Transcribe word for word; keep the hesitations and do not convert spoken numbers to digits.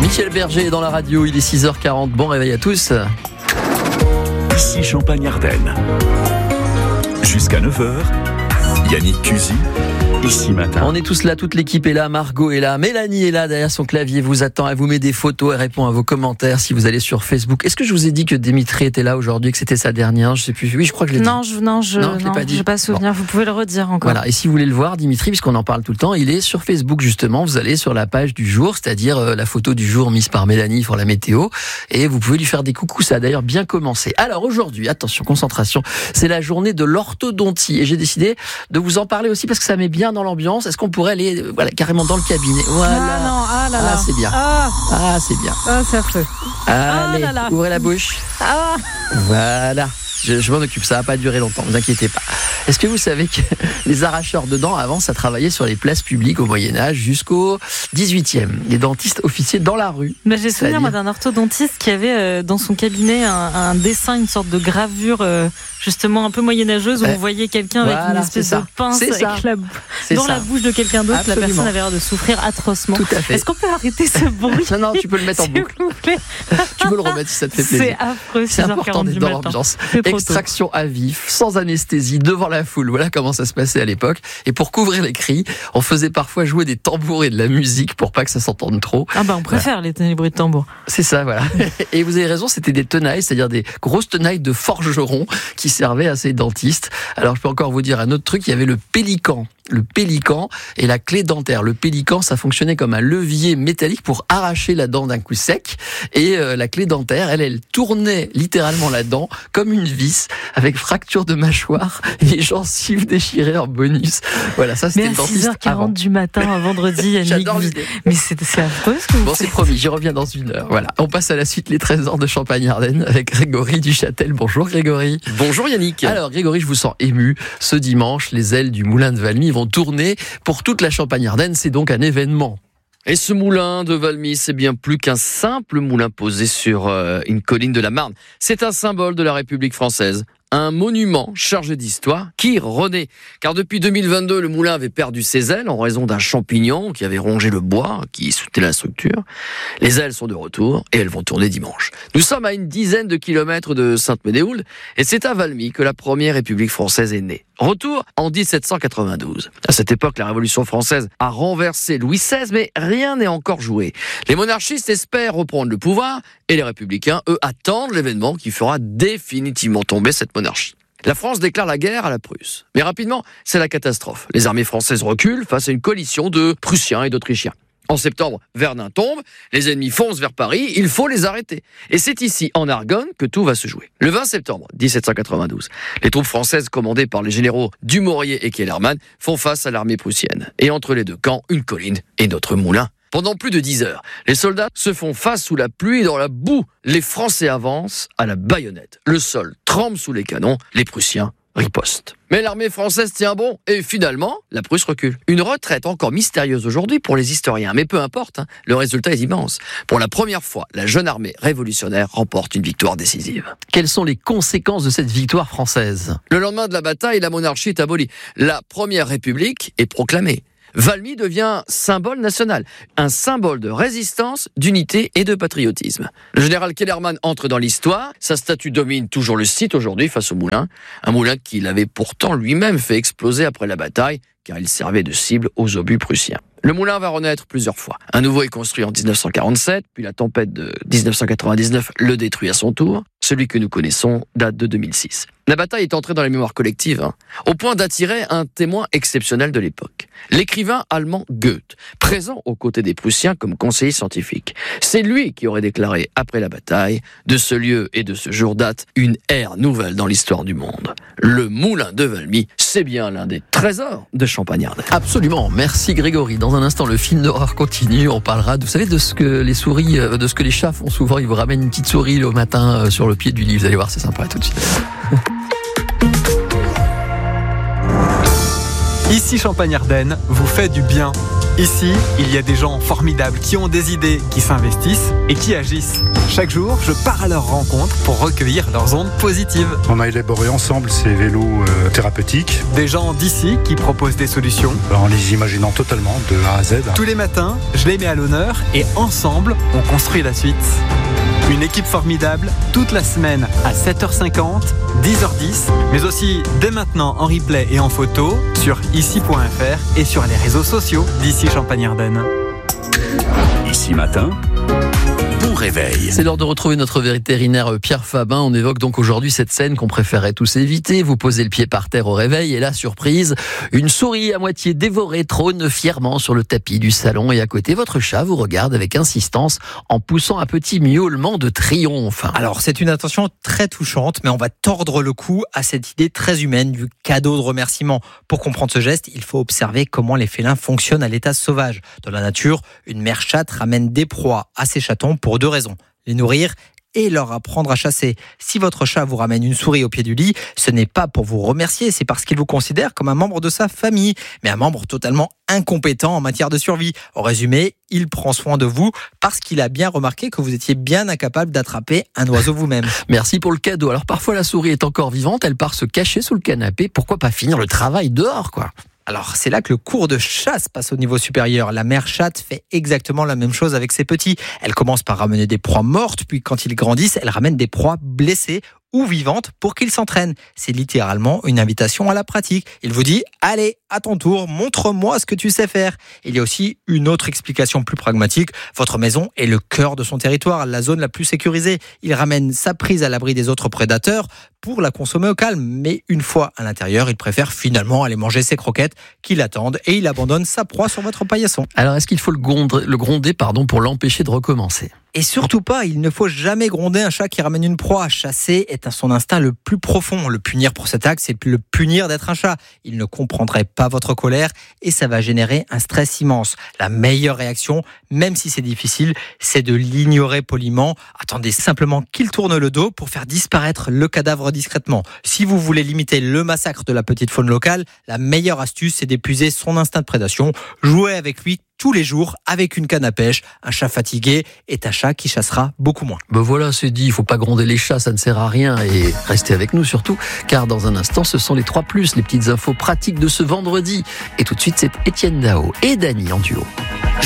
Michel Berger est dans la radio, il est six heures quarante. Bon réveil à tous. Ici Champagne-Ardenne. Jusqu'à neuf heures, Yannick Cusy, ici matin. On est tous là, toute l'équipe est là, Margot est là, Mélanie est là derrière son clavier, vous attend, elle vous met des photos, elle répond à vos commentaires si vous allez sur Facebook. Est-ce que je vous ai dit que Dimitri était là aujourd'hui, que c'était sa dernière? Je sais plus. Oui, je crois que je l'ai non, dit. Je, non, je non, je non, l'ai pas dit. Je n'ai pas souvenir. Bon. Vous pouvez le redire encore. Voilà. Et si vous voulez le voir, Dimitri, puisqu'on en parle tout le temps, il est sur Facebook justement. Vous allez sur la page du jour, c'est-à-dire euh, la photo du jour mise par Mélanie pour la météo, et vous pouvez lui faire des coucous. Ça a d'ailleurs bien commencé. Alors aujourd'hui, attention, concentration, c'est la journée de l'orthodontie, et j'ai décidé de vous en parler aussi parce que ça met bien dans l'ambiance. Est-ce qu'on pourrait aller, euh, voilà, carrément dans le cabinet? Voilà. Ah non, ah là là. Ah, c'est bien. Ah, ah c'est bien. Ah, c'est affreux. Allez, ah là là. Ouvrez la bouche. Ah. Voilà. Je, je m'en occupe, ça va pas durer longtemps, ne vous inquiétez pas. Est-ce que vous savez que les arracheurs de dents, avant, ça travaillait sur les places publiques au Moyen-Âge jusqu'au dix-huitième. Les dentistes officiaient dans la rue. Mais j'ai souvenir, moi, d'un orthodontiste qui avait euh, dans son cabinet un, un dessin, une sorte de gravure, euh, justement un peu moyenâgeuse, où euh, on voyait quelqu'un voilà, avec une espèce de pince avec la, dans ça. la bouche de quelqu'un d'autre. Absolument. La personne avait l'air de souffrir atrocement. Tout à fait. Est-ce qu'on peut arrêter ce bruit? Non, non, tu peux le mettre en boucle. Tu peux le remettre si ça te fait plaisir. C'est affreux, c'est important d'être dans l'ambiance. Extraction à vif, sans anesthésie, devant la foule. Voilà comment ça se passait à l'époque. Et pour couvrir les cris, on faisait parfois jouer des tambours et de la musique pour pas que ça s'entende trop. Ah bah on préfère voilà. les, les bruits de tambour. C'est ça, voilà. Et vous avez raison, c'était des tenailles, c'est-à-dire des grosses tenailles de forgerons qui servaient à ces dentistes. Alors je peux encore vous dire un autre truc, il y avait le pélican. Le pélican et la clé dentaire. Le pélican, ça fonctionnait comme un levier métallique pour arracher la dent d'un coup sec. Et euh, la clé dentaire, elle, elle tournait littéralement la dent comme une vis avec fracture de mâchoire et gencives déchirées en bonus. Voilà, ça c'était mais le dentiste six heures quarante avant. Du matin, un vendredi, Yannick. J'adore l'idée. Mais c'est, c'est affreux ce que vous Bon, faites. c'est promis, j'y reviens dans une heure. Voilà, on passe à la suite, les trésors de Champagne-Ardenne avec Grégory Duchâtel. Bonjour Grégory. Bonjour Yannick. Alors Grégory, je vous sens ému. Ce dimanche, les ailes du moulin de Valmy vont tourner pour toute la Champagne-Ardenne. C'est donc un événement. Et ce moulin de Valmy, c'est bien plus qu'un simple moulin posé sur euh, une colline de la Marne. C'est un symbole de la République française. Un monument chargé d'histoire qui renaît. Car depuis deux mille vingt-deux, le moulin avait perdu ses ailes en raison d'un champignon qui avait rongé le bois, qui soutenait la structure. Les ailes sont de retour et elles vont tourner dimanche. Nous sommes à une dizaine de kilomètres de Sainte-Ménéhould et c'est à Valmy que la première République française est née. Retour en dix-sept cent quatre-vingt-douze. À cette époque, la Révolution française a renversé Louis seize, mais rien n'est encore joué. Les monarchistes espèrent reprendre le pouvoir et les républicains, eux, attendent l'événement qui fera définitivement tomber cette monarchie. La France déclare la guerre à la Prusse. Mais rapidement, c'est la catastrophe. Les armées françaises reculent face à une coalition de Prussiens et d'Autrichiens. En septembre, Verdun tombe, les ennemis foncent vers Paris, il faut les arrêter. Et c'est ici, en Argonne, que tout va se jouer. Le vingt septembre dix-sept cent quatre-vingt-douze, les troupes françaises commandées par les généraux Dumouriez et Kellermann font face à l'armée prussienne. Et entre les deux camps, une colline et notre moulin. Pendant plus de dix heures, les soldats se font face sous la pluie et dans la boue. Les Français avancent à la baïonnette. Le sol tremble sous les canons, les Prussiens ripostent. Mais l'armée française tient bon et finalement, la Prusse recule. Une retraite encore mystérieuse aujourd'hui pour les historiens, mais peu importe, hein, le résultat est immense. Pour la première fois, la jeune armée révolutionnaire remporte une victoire décisive. Quelles sont les conséquences de cette victoire française? Le lendemain de la bataille, la monarchie est abolie. La première République est proclamée. Valmy devient symbole national, un symbole de résistance, d'unité et de patriotisme. Le général Kellermann entre dans l'histoire, sa statue domine toujours le site aujourd'hui face au moulin, un moulin qu'il avait pourtant lui-même fait exploser après la bataille, car il servait de cible aux obus prussiens. Le moulin va renaître plusieurs fois. Un nouveau est construit en dix-neuf cent quarante-sept, puis la tempête de dix-neuf cent quatre-vingt-dix-neuf le détruit à son tour. Celui que nous connaissons date de deux mille six. La bataille est entrée dans les mémoires collectives, hein, au point d'attirer un témoin exceptionnel de l'époque. L'écrivain allemand Goethe, présent aux côtés des Prussiens comme conseiller scientifique. C'est lui qui aurait déclaré, après la bataille, de ce lieu et de ce jour date une ère nouvelle dans l'histoire du monde. Le moulin de Valmy, c'est bien l'un des trésors de Champagne-Ardenne. Absolument, merci Grégory. Dans un instant, le film d'horreur continue. On parlera, vous savez, de ce que les souris, de ce que les chats font souvent. Ils vous ramènent une petite souris le matin sur le pied du lit. Vous allez voir, c'est sympa. À tout de suite. Ici Champagne-Ardenne vous fait du bien. Ici, il y a des gens formidables qui ont des idées, qui s'investissent et qui agissent. Chaque jour, je pars à leur rencontre pour recueillir leurs ondes positives. On a élaboré ensemble ces vélos euh, thérapeutiques. Des gens d'ici qui proposent des solutions. En les imaginant totalement de A à Z. Tous les matins, je les mets à l'honneur et ensemble, on construit la suite. Une équipe formidable, toute la semaine à sept heures cinquante, dix heures dix, mais aussi dès maintenant en replay et en photo sur ici point f r et sur les réseaux sociaux d'Ici Champagne-Ardenne. Ici Matin, bon réveil. C'est l'heure de retrouver notre vétérinaire Pierre Fabin. On évoque donc aujourd'hui cette scène qu'on préférait tous éviter. Vous posez le pied par terre au réveil et là, surprise, une souris à moitié dévorée trône fièrement sur le tapis du salon et à côté, votre chat vous regarde avec insistance en poussant un petit miaulement de triomphe. Alors, c'est une attention très touchante, mais on va tordre le cou à cette idée très humaine du cadeau de remerciement. Pour comprendre ce geste, il faut observer comment les félins fonctionnent à l'état sauvage. Dans la nature, une mère chatte ramène des proies à ses chatons pour deux raisons. Les nourrir et leur apprendre à chasser. Si votre chat vous ramène une souris au pied du lit, ce n'est pas pour vous remercier, c'est parce qu'il vous considère comme un membre de sa famille, mais un membre totalement incompétent en matière de survie. En résumé, il prend soin de vous parce qu'il a bien remarqué que vous étiez bien incapable d'attraper un oiseau vous-même. Merci pour le cadeau. Alors parfois la souris est encore vivante, elle part se cacher sous le canapé. Pourquoi pas finir le travail dehors, quoi ? Alors, c'est là que le cours de chasse passe au niveau supérieur. La mère chatte fait exactement la même chose avec ses petits. Elle commence par ramener des proies mortes, puis quand ils grandissent, elle ramène des proies blessées ou vivantes pour qu'ils s'entraînent. C'est littéralement une invitation à la pratique. Il vous dit, allez, à ton tour, montre-moi ce que tu sais faire. Il y a aussi une autre explication plus pragmatique. Votre maison est le cœur de son territoire, la zone la plus sécurisée. Il ramène sa prise à l'abri des autres prédateurs pour la consommer au calme. Mais une fois à l'intérieur, il préfère finalement aller manger ses croquettes qui l'attendent et il abandonne sa proie sur votre paillasson. Alors, est-ce qu'il faut le gronder, le gronder pardon, pour l'empêcher de recommencer ? Et surtout pas, il ne faut jamais gronder un chat qui ramène une proie. Chasser est son instinct le plus profond. Le punir pour cet acte, c'est le punir d'être un chat. Il ne comprendrait pas votre colère et ça va générer un stress immense. La meilleure réaction, même si c'est difficile, c'est de l'ignorer poliment. Attendez simplement qu'il tourne le dos pour faire disparaître le cadavre discrètement. Si vous voulez limiter le massacre de la petite faune locale, la meilleure astuce, c'est d'épuiser son instinct de prédation. Jouez avec lui tous les jours avec une canne à pêche. Un chat fatigué est un chat qui chassera beaucoup moins. Ben voilà, c'est dit, il ne faut pas gronder les chats, ça ne sert à rien. Et restez avec nous surtout, car dans un instant, ce sont les trois plus, les petites infos pratiques de ce vendredi. Et tout de suite, c'est Étienne Dao et Dany en duo.